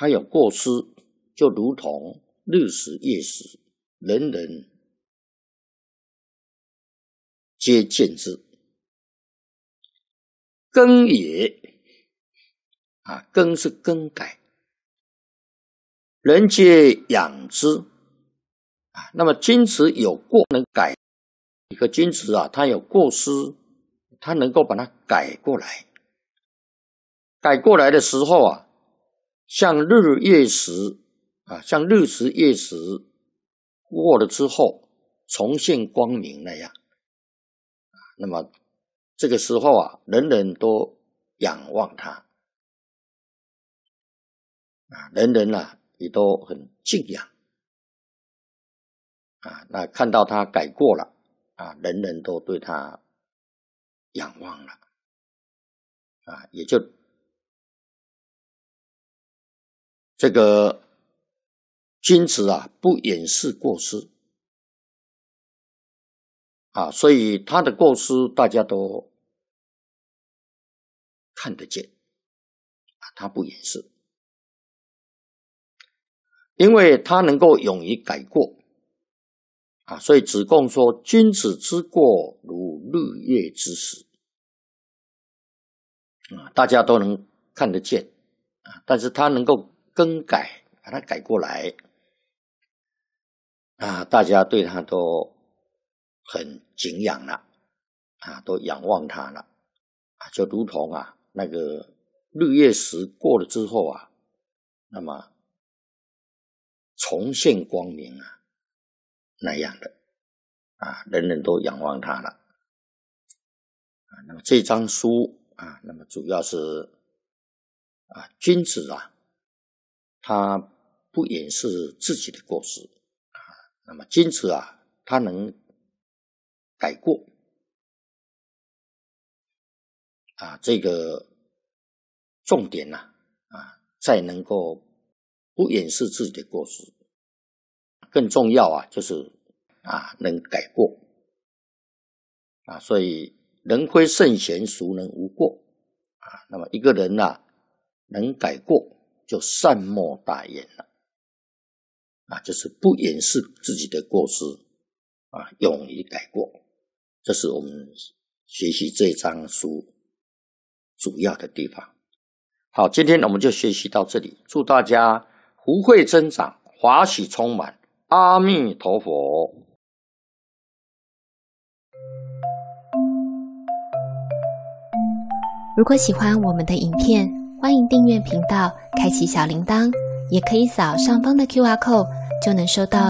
他有过失，就如同日食夜食，人人皆见之。更也更是更改，人皆养之那么君子有过能改，一个君子他有过失，他能够把它改过来。改过来的时候像日月食像日食夜食过了之后重现光明那样那么这个时候人人都仰望他人人也都很敬仰那看到他改过了人人都对他仰望了也就这个君子不掩饰过失所以他的过失大家都看得见他不掩饰，因为他能够勇于改过所以子贡说君子之过如日月之食大家都能看得见但是他能够更改把它改过来大家对他都很敬仰了都仰望他了就如同那个日月食过了之后那么重现光明那样的人人都仰望他了那么这章书那么主要是君子他不掩饰自己的过失那么君子他能改过这个重点再能够不掩饰自己的过失，更重要就是能改过所以人非圣贤，孰能无过那么一个人能改过就善莫大焉了就是不掩饰自己的过失勇于改过，这是我们学习这章书主要的地方。好，今天我们就学习到这里，祝大家福慧增长，华喜充满，阿弥陀佛。 如果喜欢我们的影片，欢迎订阅频道，开启小铃铛，也可以扫上方的 QR code，就能收到